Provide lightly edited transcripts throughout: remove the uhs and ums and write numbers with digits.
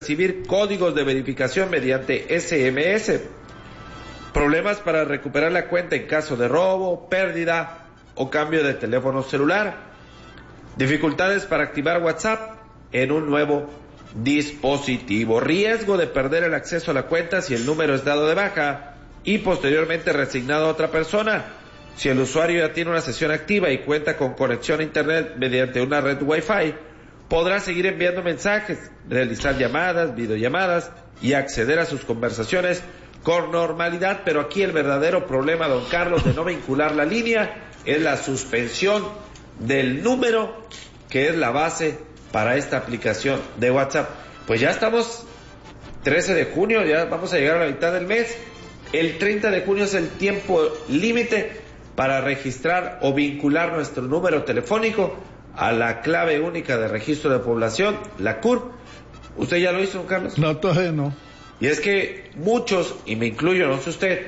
recibir códigos de verificación mediante SMS, problemas para recuperar la cuenta en caso de robo, pérdida o cambio de teléfono celular, dificultades para activar WhatsApp en un nuevo dispositivo, riesgo de perder el acceso a la cuenta si el número es dado de baja y posteriormente reasignado a otra persona. Si el usuario ya tiene una sesión activa y cuenta con conexión a internet mediante una red Wi-Fi, podrá seguir enviando mensajes, realizar llamadas, videollamadas y acceder a sus conversaciones con normalidad. Pero aquí el verdadero problema, don Carlos, de no vincular la línea es la suspensión del número, que es la base para esta aplicación de WhatsApp. Pues ya estamos 13 de junio, ya vamos a llegar a la mitad del mes. El 30 de junio es el tiempo límite para registrar o vincular nuestro número telefónico a la clave única de registro de población, la CURP. ¿Usted ya lo hizo, don Carlos? No, todavía no. Y es que muchos, y me incluyo, no sé usted,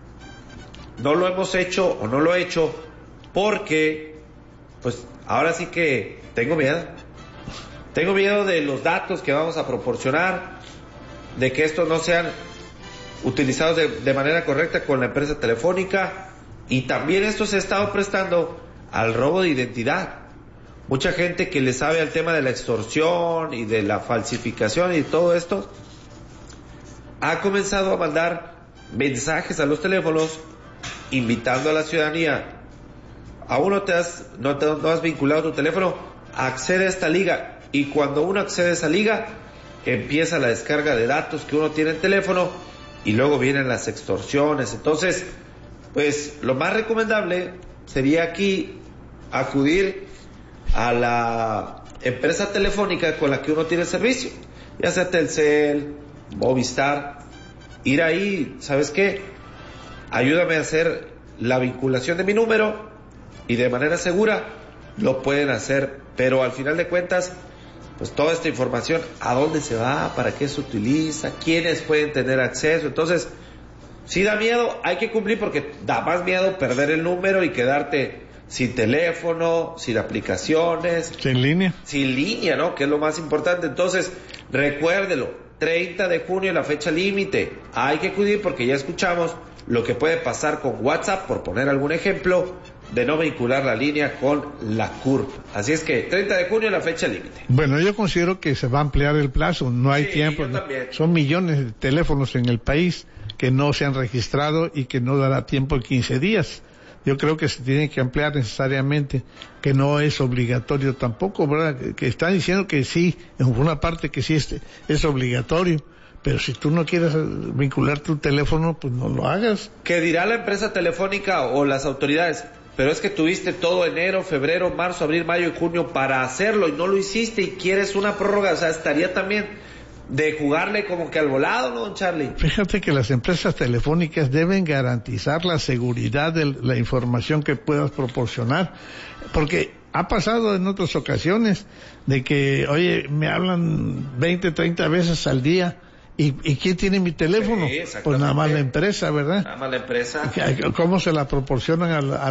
no lo hemos hecho o no lo he hecho porque, pues, ahora sí que tengo miedo. Tengo miedo de los datos que vamos a proporcionar, de que estos no sean utilizados de manera correcta con la empresa telefónica, y también esto se ha estado prestando al robo de identidad. Mucha gente que le sabe al tema de la extorsión y de la falsificación y todo esto ha comenzado a mandar mensajes a los teléfonos invitando a la ciudadanía: aún no has vinculado tu teléfono, accede a esta liga. Y cuando uno accede a esa liga, empieza la descarga de datos que uno tiene en teléfono y luego vienen las extorsiones. Entonces, pues lo más recomendable sería aquí acudir a la empresa telefónica con la que uno tiene servicio, ya sea Telcel, Movistar, ir ahí, ¿sabes qué? Ayúdame a hacer la vinculación de mi número, y de manera segura lo pueden hacer. Pero al final de cuentas, pues toda esta información, ¿a dónde se va? ¿Para qué se utiliza? ¿Quiénes pueden tener acceso? Entonces, si da miedo, hay que cumplir, porque da más miedo perder el número y quedarte sin teléfono, sin aplicaciones. Sin línea. Sin línea, ¿no? Que es lo más importante. Entonces, recuérdelo, 30 de junio es la fecha límite. Hay que acudir porque ya escuchamos lo que puede pasar con WhatsApp, por poner algún ejemplo, de no vincular la línea con la CURP. Así es que 30 de junio es la fecha límite. Bueno, yo considero que se va a ampliar el plazo, no hay tiempo. ¿No? Son millones de teléfonos en el país que no se han registrado y que no dará tiempo en 15 días. Yo creo que se tiene que ampliar necesariamente, que no es obligatorio tampoco, ¿verdad? Que están diciendo que sí, en una parte que sí es obligatorio, pero si tú no quieres vincular tu teléfono, pues no lo hagas. ¿Qué dirá la empresa telefónica o las autoridades? Pero es que tuviste todo enero, febrero, marzo, abril, mayo y junio para hacerlo y no lo hiciste y quieres una prórroga. O sea, estaría también de jugarle como que al volado, ¿no, don Charlie? Fíjate que las empresas telefónicas deben garantizar la seguridad de la información que puedas proporcionar, porque ha pasado en otras ocasiones de que, oye, me hablan 20, 30 veces al día. ¿Y quién tiene mi teléfono? Sí, pues nada más la empresa, ¿verdad? Nada más la empresa. ¿Cómo se la proporcionan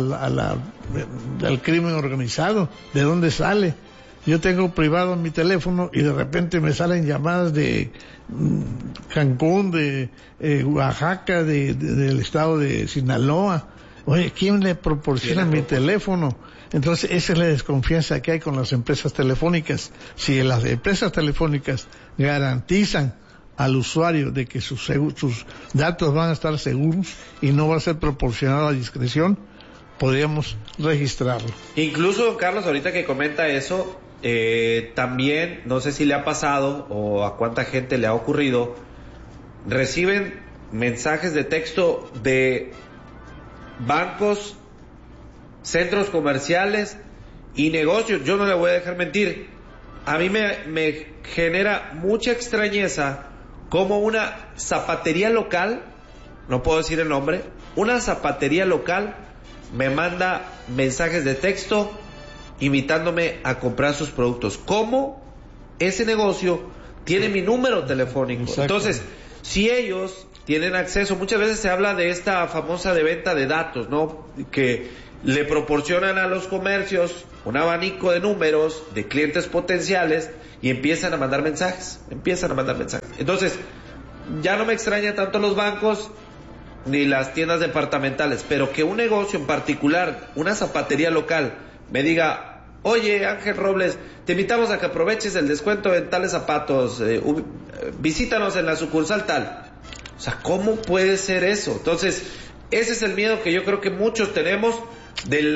al crimen organizado? ¿De dónde sale? Yo tengo privado mi teléfono y de repente me salen llamadas de Cancún, de Oaxaca, del estado de Sinaloa. Oye, ¿quién le proporciona mi teléfono? Entonces, esa es la desconfianza que hay con las empresas telefónicas. Si las empresas telefónicas garantizan al usuario de que sus datos van a estar seguros y no va a ser proporcionado a discreción, podríamos registrarlo. Incluso, don Carlos, ahorita que comenta eso, también, no sé si le ha pasado o a cuánta gente le ha ocurrido, reciben mensajes de texto de bancos, centros comerciales y negocios. Yo no le voy a dejar mentir, a mí me genera mucha extrañeza como una zapatería local, no puedo decir el nombre, una zapatería local me manda mensajes de texto invitándome a comprar sus productos. ¿Cómo ese negocio tiene mi número telefónico? Exacto. Entonces, si ellos tienen acceso, muchas veces se habla de esta famosa de venta de datos, ¿no? Que le proporcionan a los comercios un abanico de números de clientes potenciales y empiezan a mandar mensajes. Entonces, ya no me extraña tanto los bancos ni las tiendas departamentales, pero que un negocio en particular, una zapatería local, me diga: oye, Ángel Robles, te invitamos a que aproveches el descuento en tales zapatos, visítanos en la sucursal tal. O sea, ¿cómo puede ser eso? Entonces, ese es el miedo que yo creo que muchos tenemos del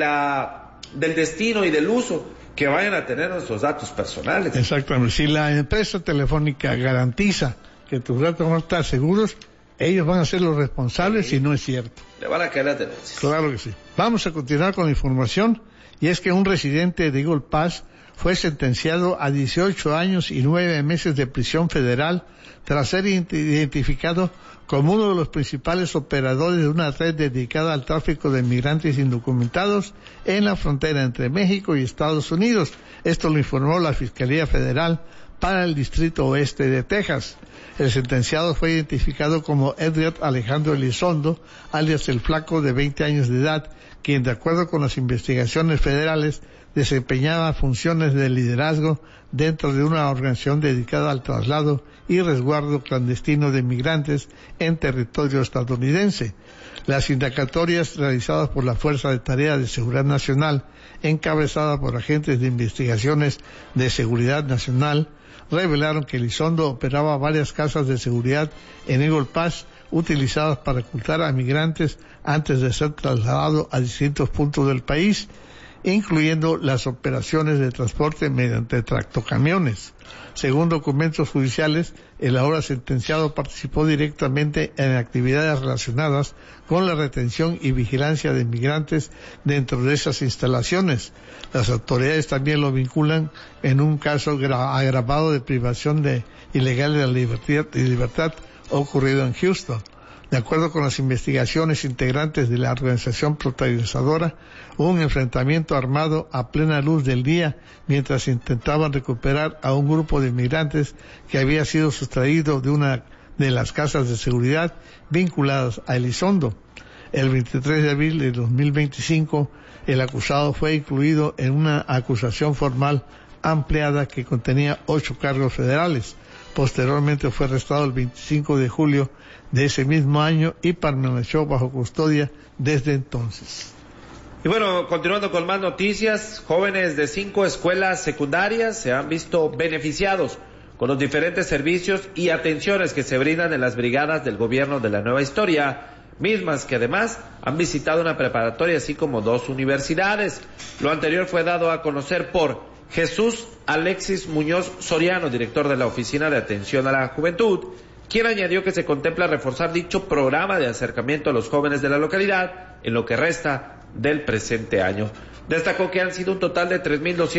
destino y del uso que vayan a tener nuestros datos personales. Exactamente. Si la empresa telefónica garantiza que tus datos van a estar seguros, ellos van a ser los responsables, si no es cierto. Le van a caer las denuncias. Claro que sí. Vamos a continuar con la información, y es que un residente de Eagle Pass fue sentenciado a 18 años y 9 meses de prisión federal tras ser identificado como uno de los principales operadores de una red dedicada al tráfico de migrantes indocumentados en la frontera entre México y Estados Unidos. Esto lo informó la Fiscalía Federal para el Distrito Oeste de Texas. El sentenciado fue identificado como Edgar Alejandro Elizondo, alias El Flaco, de 20 años de edad, quien, de acuerdo con las investigaciones federales, desempeñaba funciones de liderazgo dentro de una organización dedicada al traslado y resguardo clandestino de migrantes en territorio estadounidense. Las indagatorias realizadas por la Fuerza de Tarea de Seguridad Nacional, encabezada por agentes de investigaciones de seguridad nacional, revelaron que Elizondo operaba varias casas de seguridad en Eagle Pass utilizadas para ocultar a migrantes antes de ser trasladados a distintos puntos del país, incluyendo las operaciones de transporte mediante tractocamiones. Según documentos judiciales, el ahora sentenciado participó directamente en actividades relacionadas con la retención y vigilancia de migrantes dentro de esas instalaciones. Las autoridades también lo vinculan en un caso agravado de privación ilegal de la libertad ocurrido en Houston. De acuerdo con las investigaciones, integrantes de la organización protagonizadora, hubo un enfrentamiento armado a plena luz del día mientras intentaban recuperar a un grupo de inmigrantes que había sido sustraído de una de las casas de seguridad vinculadas a Elizondo. El 23 de abril de 2025, el acusado fue incluido en una acusación formal ampliada que contenía 8 cargos federales. Posteriormente fue arrestado el 25 de julio de ese mismo año y permaneció bajo custodia desde entonces. Y bueno, continuando con más noticias, jóvenes de 5 escuelas secundarias se han visto beneficiados con los diferentes servicios y atenciones que se brindan en las brigadas del gobierno de la Nueva Historia, mismas que además han visitado una preparatoria así como 2 universidades. Lo anterior fue dado a conocer por Jesús Alexis Muñoz Soriano, director de la Oficina de Atención a la Juventud, quien añadió que se contempla reforzar dicho programa de acercamiento a los jóvenes de la localidad en lo que resta del presente año. Destacó que han sido un total de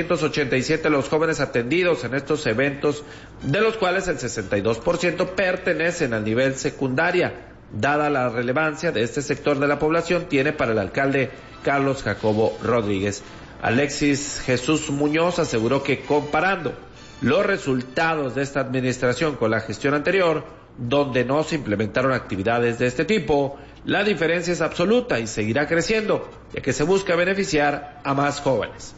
3.287 los jóvenes atendidos en estos eventos, de los cuales el 62% pertenecen al nivel secundaria, dada la relevancia de este sector de la población tiene para el alcalde Carlos Jacobo Rodríguez. Alexis Jesús Muñoz aseguró que comparando los resultados de esta administración con la gestión anterior, donde no se implementaron actividades de este tipo, la diferencia es absoluta y seguirá creciendo, ya que se busca beneficiar a más jóvenes.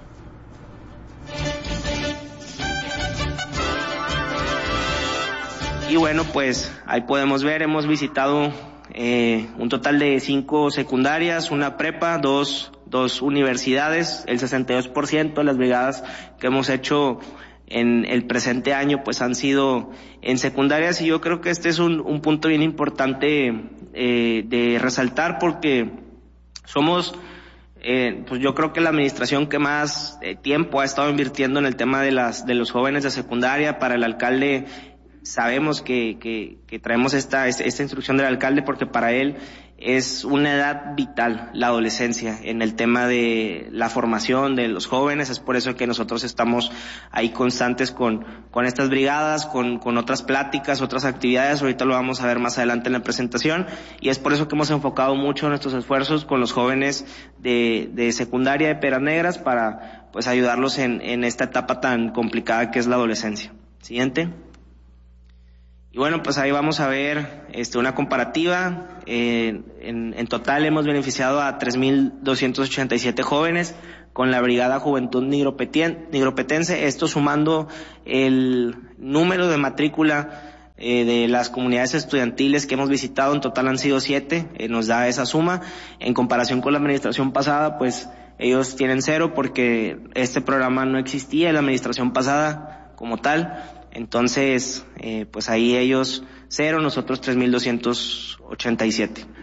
Y bueno, pues ahí podemos ver, hemos visitado un total de 5 secundarias, una prepa, dos universidades. El 62% de las brigadas que hemos hecho en el presente año pues han sido en secundarias, y yo creo que este es un punto bien importante de resaltar, porque somos pues yo creo que la administración que más tiempo ha estado invirtiendo en el tema de los jóvenes de secundaria. Para el alcalde, sabemos que traemos esta instrucción del alcalde porque para él es una edad vital la adolescencia en el tema de la formación de los jóvenes. Es por eso que nosotros estamos ahí constantes con estas brigadas, con otras pláticas, otras actividades. Ahorita lo vamos a ver más adelante en la presentación, y es por eso que hemos enfocado mucho nuestros esfuerzos con los jóvenes de secundaria de Piedras Negras para pues ayudarlos en esta etapa tan complicada que es la adolescencia. Siguiente. Y bueno, pues ahí vamos a ver una comparativa. En total hemos beneficiado a 3,287 jóvenes con la Brigada Juventud Nigropetense, esto sumando el número de matrícula de las comunidades estudiantiles que hemos visitado. En total han sido 7, nos da esa suma. En comparación con la administración pasada, pues ellos tienen 0 porque este programa no existía en la administración pasada como tal. Entonces, pues ahí ellos 0, nosotros 3,287.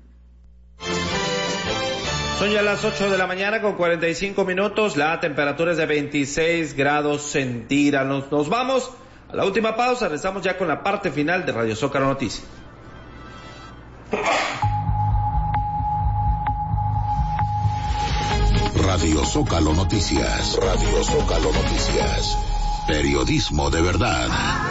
Son ya las 8 de la mañana con 45 minutos, la temperatura es de 26 grados centígrados. Nos vamos a la última pausa, regresamos ya con la parte final de Radio Zócalo Noticias. Radio Zócalo Noticias. Radio Zócalo Noticias. Periodismo de verdad.